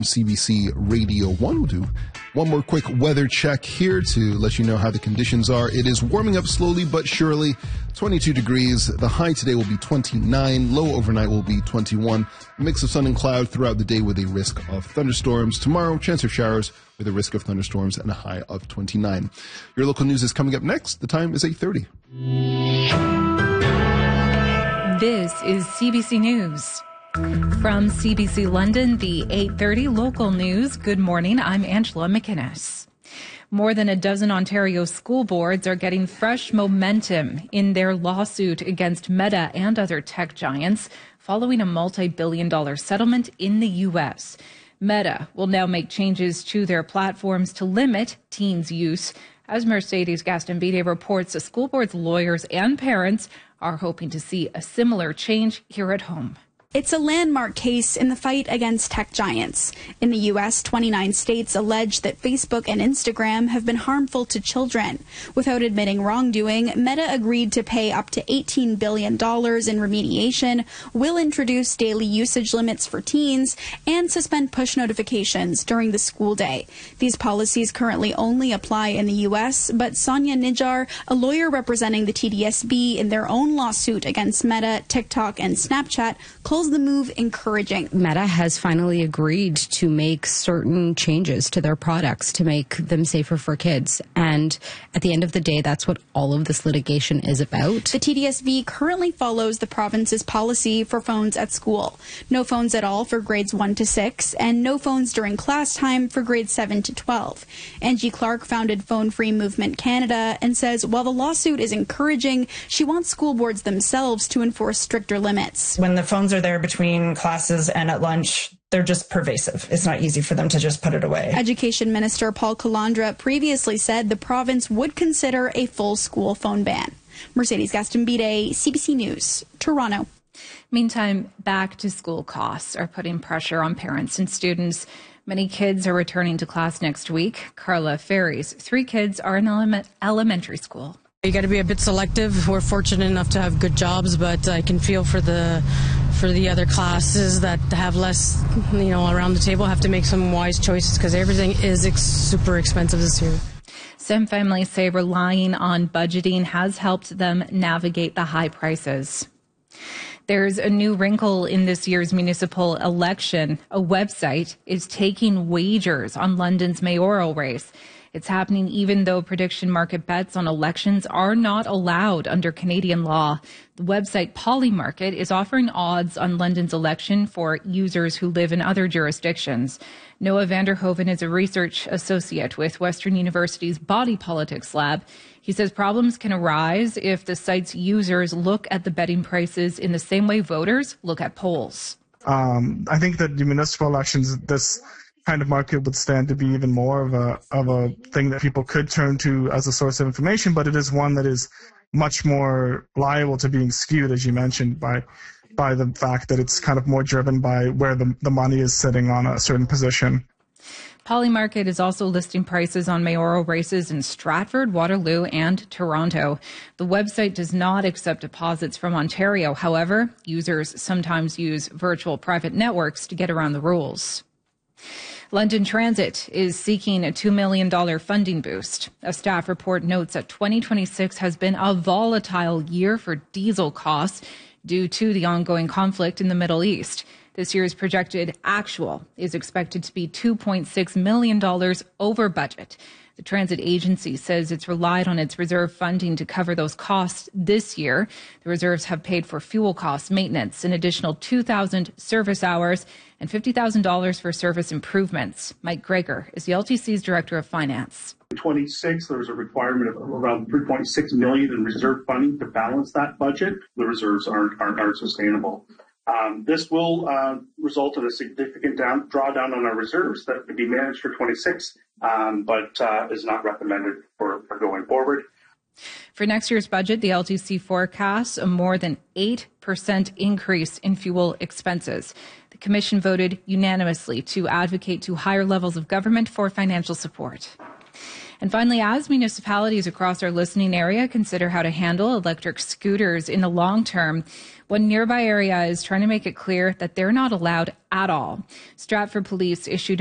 CBC Radio 1. We'll do one more quick weather check here to let you know how the conditions are. It is warming up slowly but surely. 22 degrees. The high today will be 29. Low overnight will be 21. A mix of sun and cloud throughout the day with a risk of thunderstorms. Tomorrow, chance of showers with a risk of thunderstorms and a high of 29. Your local news is coming up next. The time is 8:30. This is CBC News. From CBC London, the 8:30 local news. Good morning. I'm Angela McInnes. More than a dozen Ontario school boards are getting fresh momentum in their lawsuit against Meta and other tech giants following a multi-billion-dollar settlement in the U.S. Meta will now make changes to their platforms to limit teens' use. As Mercedes Gastambide reports, the school board's lawyers and parents are hoping to see a similar change here at home. It's a landmark case in the fight against tech giants. In the U.S., 29 states allege that Facebook and Instagram have been harmful to children. Without admitting wrongdoing, Meta agreed to pay up to $18 billion in remediation, will introduce daily usage limits for teens, and suspend push notifications during the school day. These policies currently only apply in the U.S., but Sonia Nijjar, a lawyer representing the TDSB in their own lawsuit against Meta, TikTok, and Snapchat, calls the move encouraging. Meta has finally agreed to make certain changes to their products to make them safer for kids. And at the end of the day, that's what all of this litigation is about. The TDSB currently follows the province's policy for phones at school. No phones at all for grades 1 to 6, and no phones during class time for grades 7 to 12. Angie Clark founded Phone Free Movement Canada and says while the lawsuit is encouraging, she wants school boards themselves to enforce stricter limits. When the phones are there between classes and at lunch, they're just pervasive. It's not easy for them to just put it away. Education Minister Paul Calandra previously said the province would consider a full school phone ban. Mercedes Gastambide, CBC News, Toronto. Meantime, back to school costs are putting pressure on parents and students. Many kids are returning to class next week. Carla Ferry's 3 kids are in elementary school. You got to be a bit selective. We're fortunate enough to have good jobs, but I can feel for the other classes that have less, around the table, have to make some wise choices because everything is super expensive this year. Some families say relying on budgeting has helped them navigate the high prices. There's a new wrinkle in this year's municipal election. A website is taking wagers on London's mayoral race. It's happening even though prediction market bets on elections are not allowed under Canadian law. The website Polymarket is offering odds on London's election for users who live in other jurisdictions. Noah Vanderhoven is a research associate with Western University's Body Politics Lab. He says problems can arise if the site's users look at the betting prices in the same way voters look at polls. I think that the municipal elections, this kind of market would stand to be even more of a thing that people could turn to as a source of information, but it is one that is much more liable to being skewed, as you mentioned, by the fact that it's kind of more driven by where the money is sitting on a certain position. Polymarket is also listing prices on mayoral races in Stratford, Waterloo, and Toronto. The website does not accept deposits from Ontario. However, users sometimes use virtual private networks to get around the rules. London Transit is seeking a $2 million funding boost. A staff report notes that 2026 has been a volatile year for diesel costs due to the ongoing conflict in the Middle East. This year's projected actual is expected to be $2.6 million over budget. The transit agency says it's relied on its reserve funding to cover those costs this year. The reserves have paid for fuel costs, maintenance, an additional 2,000 service hours, and $50,000 for service improvements. Mike Greger is the LTC's Director of Finance. In 26, there was a requirement of around $3.6 million in reserve funding to balance that budget. The reserves aren't sustainable. This will result in a significant drawdown on our reserves that could be managed for 26, but is not recommended for going forward. For next year's budget, the LTC forecasts a more than 8% increase in fuel expenses. The Commission voted unanimously to advocate to higher levels of government for financial support. And finally, as municipalities across our listening area consider how to handle electric scooters in the long term, one nearby area is trying to make it clear that they're not allowed at all. Stratford Police issued